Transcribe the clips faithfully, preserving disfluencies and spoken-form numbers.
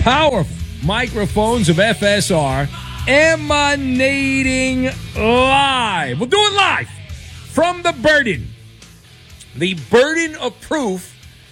powerful microphones of F S R emanating live. We'll do it live from the burden. The burden of proof,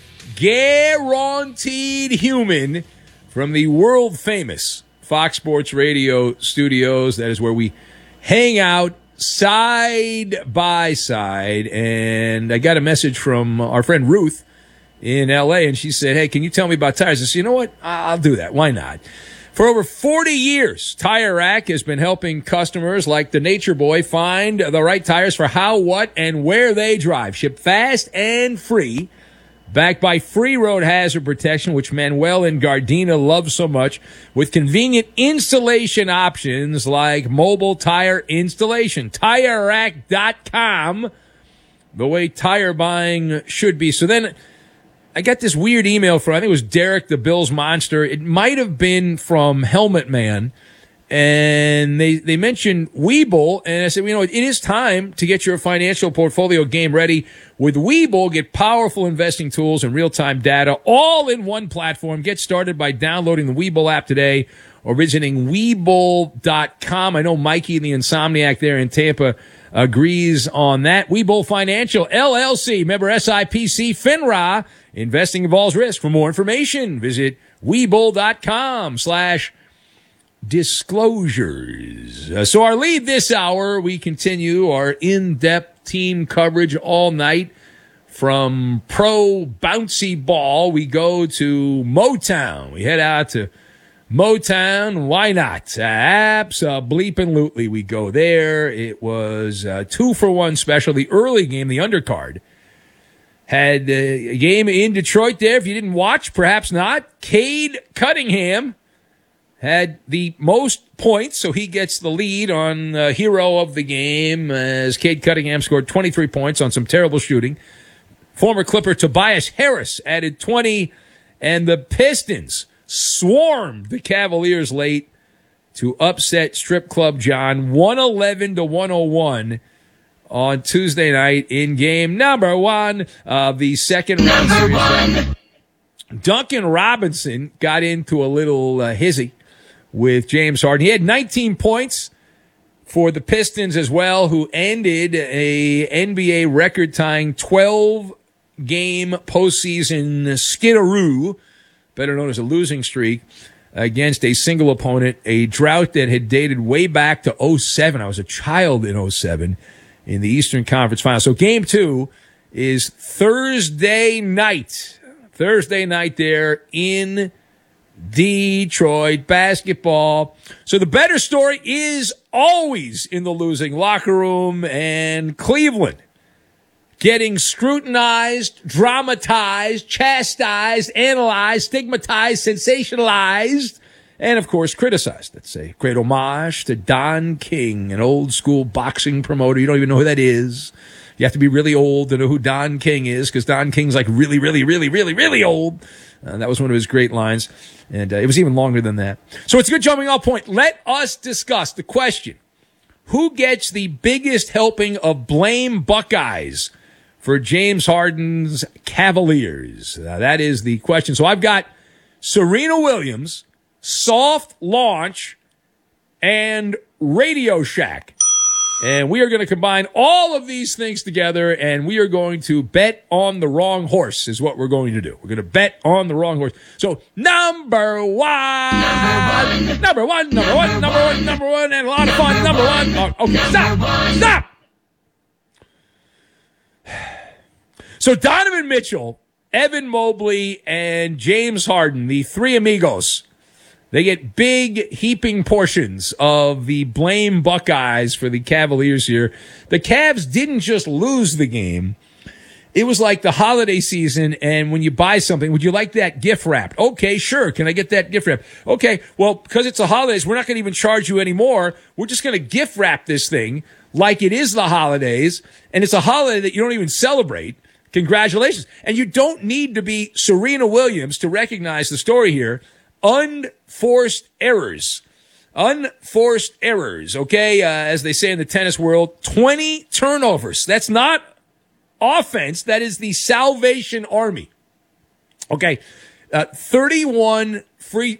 guaranteed human, from the world famous Fox Sports Radio studios. That is where we hang out side by side. And I got a message from our friend Ruth in L A, and she said, hey, can you tell me about tires? I said, you know what? I'll do that. Why not? For over forty years, Tire Rack has been helping customers like the Nature Boy find the right tires for how, what, and where they drive. Shipped fast and free. Backed by free road hazard protection, which Manuel and Gardena love so much, with convenient installation options like mobile tire installation. Tire Rack dot com, the way tire buying should be. So then I got this weird email from, I think it was Derek the Bills Monster. It might have been from Helmet Man. And they, they mentioned Webull, and I said, you know, it is time to get your financial portfolio game ready. With Webull, get powerful investing tools and real-time data all in one platform. Get started by downloading the Webull app today or visiting Webull dot com. I know Mikey, the Insomniac there in Tampa, agrees on that. Webull Financial, L L C, member S I P C, FINRA. Investing involves risk. For more information, visit Webull dot com slash disclosures. Uh, so our lead this hour, we continue our in-depth team coverage all night. From pro bouncy ball, we go to Motown. We head out to Motown. Why not? Uh, Abso-bleeping-lutely, we go there. It was a two-for-one special. The early game, the undercard, had a game in Detroit there. If you didn't watch, perhaps not. Cade Cunningham had the most points, so he gets the lead on uh, hero of the game, as Cade Cunningham scored twenty-three points on some terrible shooting. Former Clipper Tobias Harris added twenty, and the Pistons swarmed the Cavaliers late to upset Strip Club John one eleven to one oh one on Tuesday night in game number one of the second round series. Duncan Robinson got into a little uh, hizzy with James Harden. He had nineteen points for the Pistons as well, who ended a N B A record-tying twelve-game postseason skidoroo, better known as a losing streak, against a single opponent, a drought that had dated way back to oh seven. I was a child in oh seven in the Eastern Conference Finals. So game two is Thursday night. Thursday night there in Detroit basketball. So the better story is always in the losing locker room, and Cleveland getting scrutinized, dramatized, chastised, analyzed, stigmatized, sensationalized, and of course criticized. That's a great homage to Don King, an old school boxing promoter. You don't even know who that is. You have to be really old to know who Don King is, because Don King's like really, really, really, really, really old. Uh, that was one of his great lines, and uh, it was even longer than that. So it's a good jumping off point. Let us discuss the question: who gets the biggest helping of blame Buckeyes for James Harden's Cavaliers? Uh, that is the question. So I've got Serena Williams, soft launch, and Radio Shack. And we are going to combine all of these things together, and we are going to bet on the wrong horse is what we're going to do. We're going to bet on the wrong horse. So number one. Number one. Number one, number one, number one, number one, and a lot of fun. Number one. Oh, okay, stop. Stop. So Donovan Mitchell, Evan Mobley, and James Harden, the three amigos, they get big heaping portions of the blame Buckeyes for the Cavaliers here. The Cavs didn't just lose the game. It was like the holiday season, and when you buy something, would you like that gift wrapped? Okay, sure. Can I get that gift wrapped? Okay, well, because it's the holidays, we're not going to even charge you anymore. We're just going to gift wrap this thing like it is the holidays, and it's a holiday that you don't even celebrate. Congratulations. And you don't need to be Serena Williams to recognize the story here. Unforced errors. Unforced errors, okay? Uh, as they say in the tennis world, twenty turnovers. That's not offense. That is the Salvation Army. Okay, uh, thirty-one free